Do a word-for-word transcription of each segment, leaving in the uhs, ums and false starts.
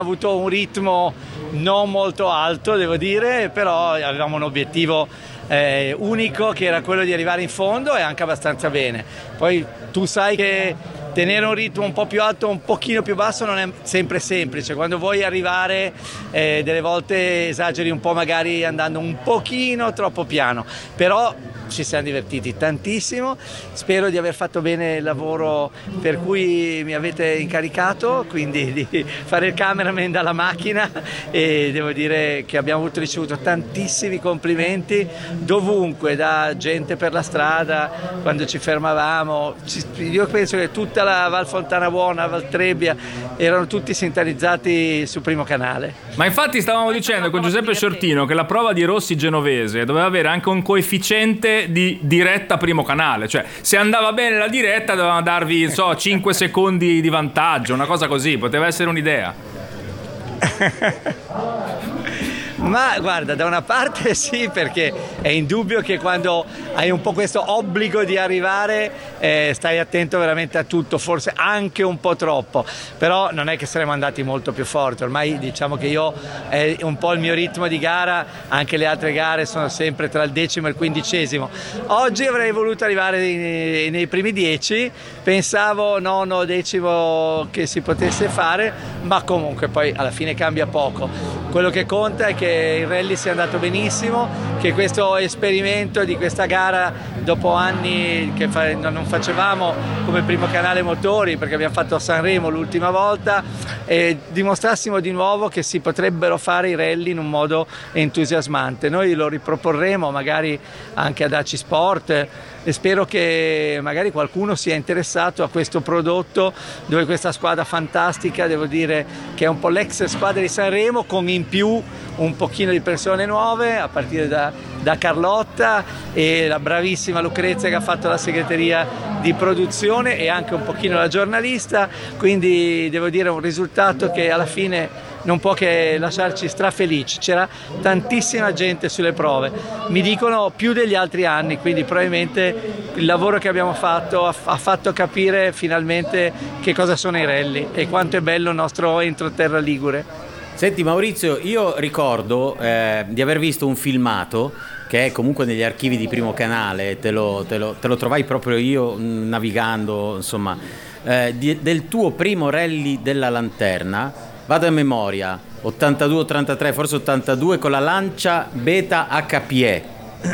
avuto un ritmo non molto alto, devo dire, però avevamo un obiettivo eh, unico, che era quello di arrivare in fondo, e anche abbastanza bene. Poi tu sai che tenere un ritmo un po' più alto, un pochino più basso non è sempre semplice. Quando vuoi arrivare eh, delle volte esageri un po', magari andando un pochino troppo piano, però ci siamo divertiti tantissimo. Spero di aver fatto bene il lavoro per cui mi avete incaricato, quindi di fare il cameraman dalla macchina, e devo dire che abbiamo avuto ricevuto tantissimi complimenti dovunque, da gente per la strada, quando ci fermavamo. Io penso che tutta la Val Fontana Buona, Val Trebbia, erano tutti sintonizzati sul Primo Canale. Ma infatti stavamo dicendo con Giuseppe Shortino che la prova di Rossi Genovese doveva avere anche un coefficiente di diretta Primo Canale, cioè se andava bene la diretta dovevano darvi, non so, cinque secondi di vantaggio, una cosa così, poteva essere un'idea. Ma guarda, da una parte sì, perché è indubbio che quando hai un po' questo obbligo di arrivare eh, stai attento veramente a tutto, forse anche un po' troppo, però non è che saremmo andati molto più forti. Ormai diciamo che io è un po' il mio ritmo di gara, anche le altre gare sono sempre tra il decimo e il quindicesimo. Oggi avrei voluto arrivare nei, nei primi dieci, pensavo nono, decimo che si potesse fare, ma comunque poi alla fine cambia poco. Quello che conta è che il rally sia andato benissimo, che questo esperimento di questa gara, dopo anni che fa, non facevamo come Primo Canale motori, perché abbiamo fatto a Sanremo l'ultima volta, e dimostrassimo di nuovo che si potrebbero fare i rally in un modo entusiasmante. Noi lo riproporremo magari anche ad A C I Sport, e spero che magari qualcuno sia interessato a questo prodotto, dove questa squadra fantastica, devo dire che è un po' l'ex squadra di Sanremo, con in più un pochino di persone nuove, a partire da, da Carlotta e la bravissima Lucrezia che ha fatto la segreteria di produzione, e anche un pochino la giornalista, quindi devo dire un risultato che alla fine non può che lasciarci strafelici. C'era tantissima gente sulle prove, mi dicono più degli altri anni, quindi probabilmente il lavoro che abbiamo fatto ha, ha fatto capire finalmente che cosa sono i rally e quanto è bello il nostro entroterra ligure. Senti Maurizio, io ricordo eh, di aver visto un filmato che è comunque negli archivi di Primo Canale, te lo, te lo, te lo trovai proprio io navigando, insomma, eh, di, del tuo primo rally della Lanterna. Vado a memoria, ottantadue ottantatré, forse ottantadue, con la Lancia Beta H P E,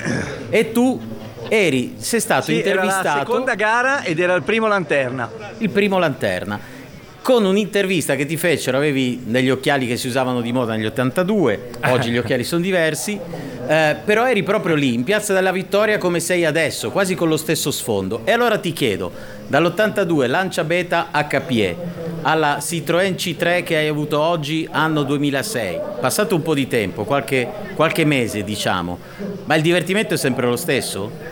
e tu eri, sei stato sì, intervistato. Era la seconda gara ed era il primo Lanterna. Il primo Lanterna. Con un'intervista che ti fecero, avevi degli occhiali che si usavano di moda negli ottantadue, oggi gli occhiali sono diversi, eh, però eri proprio lì, in Piazza della Vittoria come sei adesso, quasi con lo stesso sfondo. E allora ti chiedo, dall'ottantadue Lancia Beta H P E alla Citroën C tre che hai avuto oggi, anno duemilasei, passato un po' di tempo, qualche, qualche mese diciamo, ma il divertimento è sempre lo stesso?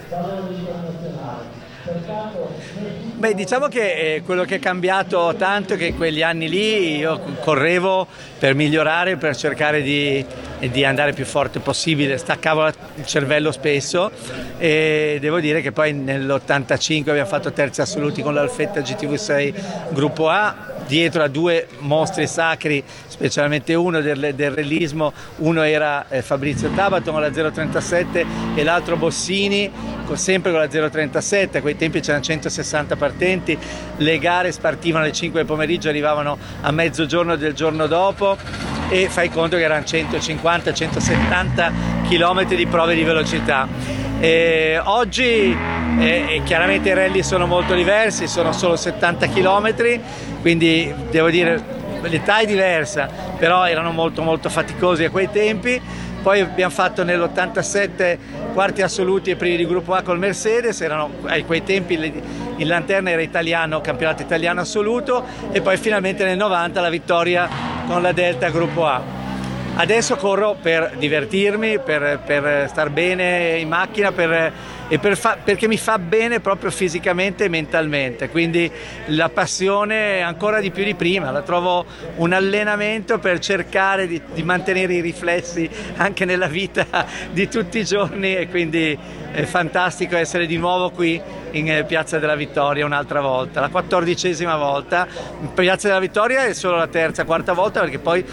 Beh, diciamo che eh, quello che è cambiato tanto è che in quegli anni lì io correvo per migliorare, per cercare di, di andare più forte possibile, staccavo il cervello spesso, e devo dire che poi nell'ottantacinque abbiamo fatto terzi assoluti con l'Alfetta G T V sei Gruppo A, dietro a due mostri sacri, specialmente uno del, del realismo. Uno era eh, Fabrizio Tabato con la zero trentasette e l'altro Bossini con, sempre con la zero trentasette. A quei tempi c'erano centosessanta partenti, le gare spartivano alle cinque del pomeriggio, arrivavano a mezzogiorno del giorno dopo, e fai conto che erano centocinquanta centosettanta chilometri di prove di velocità. E oggi eh, chiaramente i rally sono molto diversi, sono solo settanta chilometri, quindi devo dire l'età è diversa, però erano molto molto faticosi a quei tempi. Poi abbiamo fatto nell'ottantasette quarti assoluti e primi di gruppo A col Mercedes, erano a quei tempi il Lanterna era italiano, campionato italiano assoluto, e poi finalmente nel novanta la vittoria con la Delta gruppo A. Adesso corro per divertirmi, per, per star bene in macchina, per, e per fa, perché mi fa bene proprio fisicamente e mentalmente, quindi la passione ancora di più di prima, la trovo un allenamento per cercare di, di mantenere i riflessi anche nella vita di tutti i giorni, e quindi è fantastico essere di nuovo qui in Piazza della Vittoria un'altra volta, la quattordicesima volta. In Piazza della Vittoria è solo la terza, quarta volta, perché poi